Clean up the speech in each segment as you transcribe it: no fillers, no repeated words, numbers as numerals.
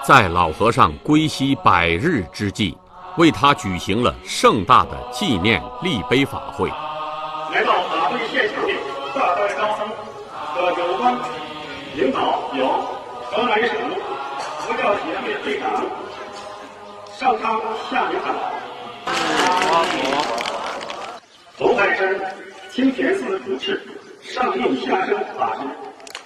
在老和尚归西100日之际，为他举行了盛大的纪念立碑法会。 来到法会现场的大代高僧和有关领导有河南省佛教协会会长上苍下明堂，头海生清田寺主持上应下生法师，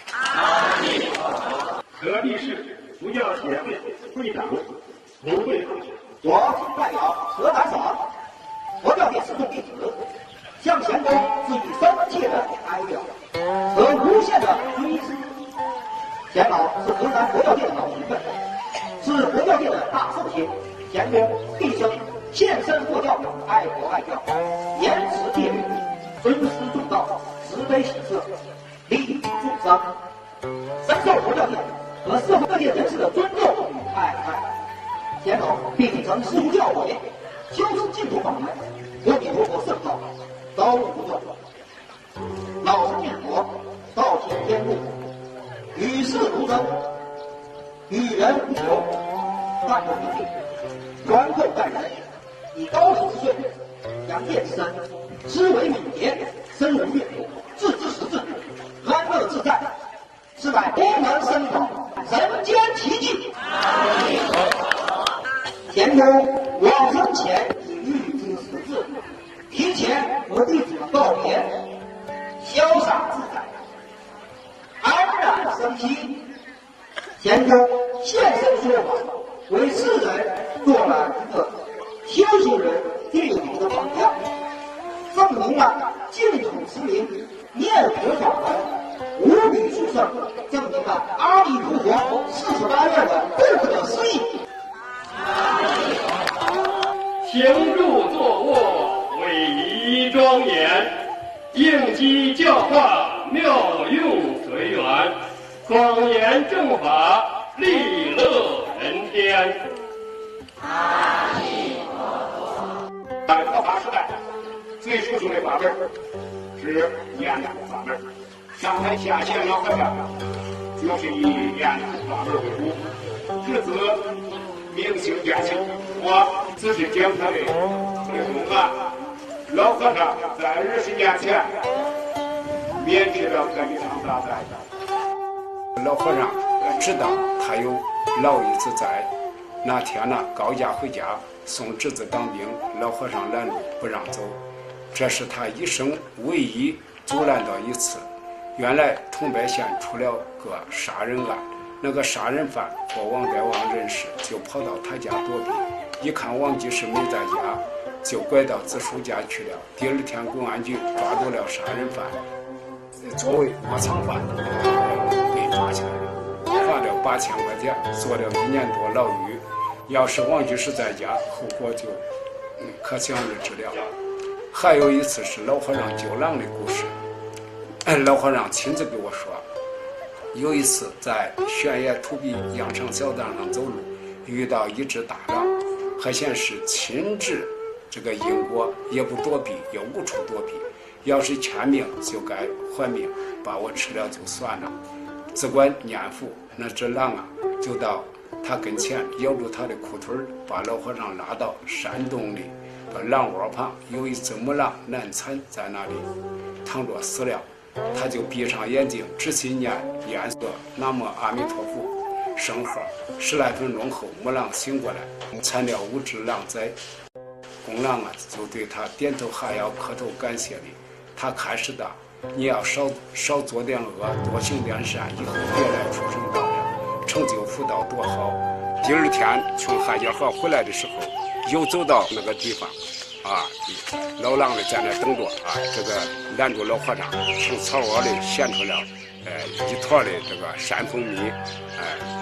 河地市佛教协会会长卢慧慧， 我代表河南省佛教界四众弟子，向贤公致以深切的哀悼和无限的追思。贤老是河南佛教界的老前辈，是佛教界的大圣贤。贤公毕生献身佛教，爱国爱教，严持戒律，尊师重道，慈悲喜舍，利益众生，深受佛教界和社会各界人士的尊重与爱戴。贤老并曾师出教诲，修持净土法门，阿弥陀佛圣道，高无不断。老生念佛，道体天路，与世如真，与人无求，淡泊平静，宽厚待人，以高龄之岁，扬业之身，思维敏捷，深入阅读，置之实质，安乐自在，是乃功能深广，人间奇迹。贤公往生前已预知时至，提前和弟子们告别，潇洒自在，安然生息。贤公现身说法，为世人做了一个修行人最好的榜样，证明了净土之名念佛法门无比殊胜，证明了阿弥陀佛48愿的不可思议。 行住坐卧，伟仪庄严，应机教化，妙用随缘，广言正法，利乐人天。阿弥陀佛。在佛法时代，最殊胜的法门是念佛法门。上台下线老和尚就是以念佛法门为主，至此明星见性。我只是讲他的内容啊。老和尚在20年前免去了这一场大灾。 老和尚知道他有老一子在，那天呢，高家回家送侄子当兵，老和尚拦住不让走，这是他一生唯一阻拦到一次。原来桐柏县出了个杀人案，那个杀人犯和王德旺认识，就跑到他家躲避，一看王居士没在家，就拐到子叔家去了。第二天公安局抓住了杀人犯，作为窝藏犯被抓起来了，罚了8000块钱，坐了1年多牢狱。要是王居士在家，后果就可想而知了。还有一次是老和尚救狼的故事，老和尚亲自给我说，有一次在悬崖土壁羊肠小道上走路，遇到一只大狼，还显示亲治这个因果，也不躲避，也无处躲避。要是欠命就该还命，把我吃了就算了。只管念佛，那只狼啊，就到他跟前咬住他的裤腿，把老和尚拉到山洞里，把狼窝旁有一只母狼难产在那里躺着死了。他就闭上眼睛，仔细念念诵南无阿弥陀佛圣号，10来分钟后，母狼醒过来，产了5只狼崽。公狼啊，就对他点头哈腰，磕头感谢的。他开始的，你要少做点恶，多行点善，以后别来畜生道了，成就福道多好。第二天从海家河回来的时候，又走到那个地方。老狼的在那等着这个拦住老和尚，从草窝里衔出了一坨的这个山蜂蜜，